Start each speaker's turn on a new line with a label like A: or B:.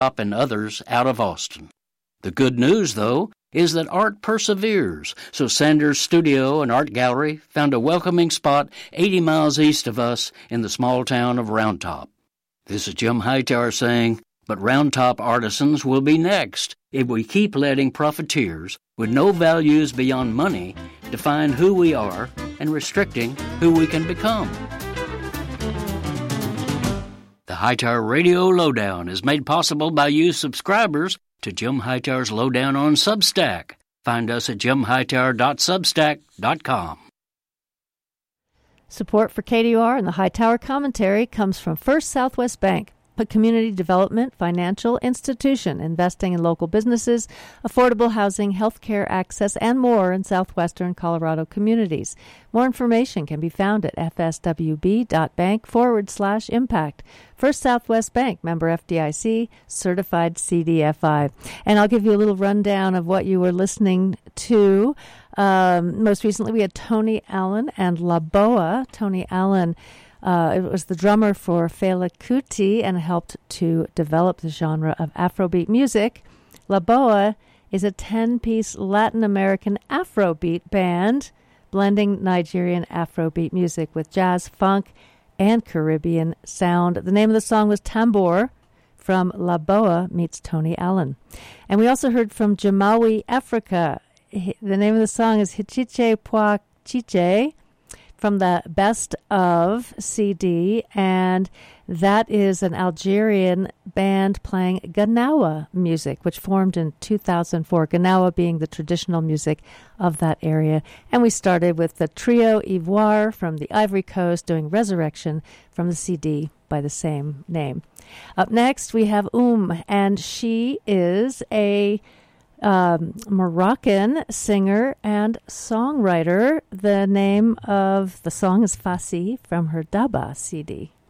A: and others out of Austin. The good news, though, is that art perseveres, so Sanders Studio and Art Gallery found a welcoming spot 80 miles east of us in the small town of Round Top. This is Jim Hightower saying, but Round Top artisans will be next if we keep letting profiteers with no values beyond money define who we are and restricting who we can become. The Hightower Radio Lowdown is made possible by you subscribers to Jim Hightower's Lowdown on Substack. Find us at jimhightower.substack.com.
B: Support for KDUR and the Hightower Commentary comes from First Southwest Bank, a community development financial institution investing in local businesses, affordable housing, healthcare access, and more in southwestern Colorado communities. More information can be found at fswb.bank/impact. First Southwest Bank, member FDIC, certified CDFI. And I'll give you a little rundown of what you were listening to. Most recently, we had Tony Allen and La Boa. Tony Allen it was the drummer for Fela Kuti and helped to develop the genre of Afrobeat music. La Boa is a 10-piece Latin American Afrobeat band blending Nigerian Afrobeat music with jazz, funk, and Caribbean sound. The name of the song was Tambor from La Boa meets Tony Allen. And we also heard from Jamawi Africa. The name of the song is Hichiche Pwa Chiche from the Best Of CD, and that is an Algerian band playing Ganawa music, which formed in 2004, Ganawa being the traditional music of that area. And we started with the Trio Ivoire from the Ivory Coast doing Resurrection from the CD by the same name. Up next, we have and she is a Moroccan singer and songwriter. The name of the song is Fassi from her Daba CD.